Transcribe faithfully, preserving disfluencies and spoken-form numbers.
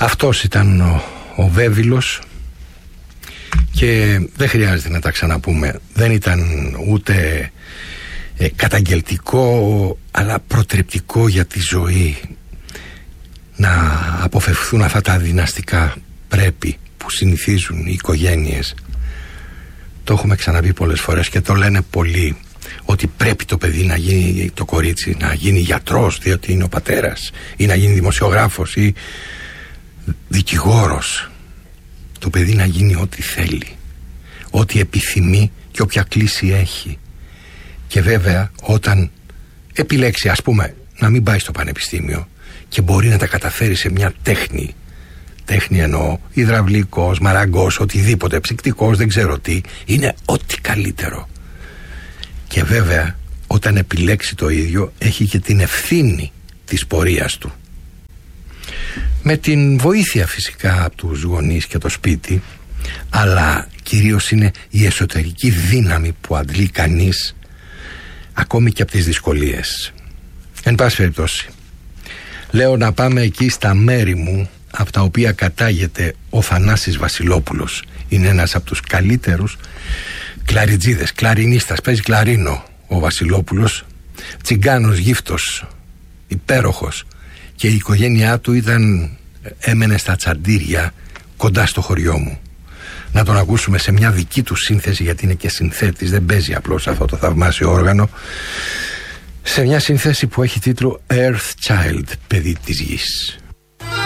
Αυτός ήταν ο, ο Βέβυλος και δεν χρειάζεται να τα ξαναπούμε. Δεν ήταν ούτε ε, καταγγελτικό αλλά προτρεπτικό για τη ζωή να αποφευθούν αυτά τα δυναστικά πρέπει που συνηθίζουν οι οικογένειες. Το έχουμε ξαναπεί πολλές φορές και το λένε πολλοί, ότι πρέπει το παιδί να γίνει, το κορίτσι να γίνει γιατρός διότι είναι ο πατέρας, ή να γίνει δημοσιογράφος ή δικηγόρος. Το παιδί να γίνει ό,τι θέλει, ό,τι επιθυμεί και όποια κλίση έχει. Και βέβαια όταν επιλέξει, ας πούμε, να μην πάει στο πανεπιστήμιο και μπορεί να τα καταφέρει σε μια τέχνη, τέχνη εννοώ, υδραυλικός, μαραγκός, οτιδήποτε, ψυκτικός, δεν ξέρω τι, είναι ό,τι καλύτερο. Και βέβαια όταν επιλέξει το ίδιο έχει και την ευθύνη της πορείας του, με την βοήθεια φυσικά από τους γονείς και το σπίτι, αλλά κυρίως είναι η εσωτερική δύναμη που αντλεί κανείς ακόμη και από τις δυσκολίες. Εν πάση περιπτώσει, λέω να πάμε εκεί στα μέρη μου, από τα οποία κατάγεται ο Θανάσης Βασιλόπουλος. Είναι ένας από τους καλύτερους κλαριτζίδες, κλαρινίστας, παίζει κλαρίνο ο Βασιλόπουλος, τσιγκάνος γύφτος, υπέροχος, και η οικογένειά του ήταν, έμενε στα Τσαντήρια κοντά στο χωριό μου. Να τον ακούσουμε σε μια δική του σύνθεση, γιατί είναι και συνθέτης, δεν παίζει απλώς αυτό το θαυμάσιο όργανο, σε μια σύνθεση που έχει τίτλο Earth Child, παιδί της γης.